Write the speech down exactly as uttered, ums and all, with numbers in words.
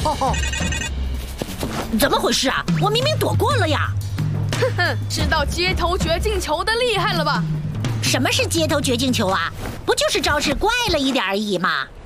怎么回事啊？我明明躲过了呀！ 哼哼，知道街头绝境球的厉害了吧？ 什么是街头绝境球啊？不就是招式怪了一点而已吗？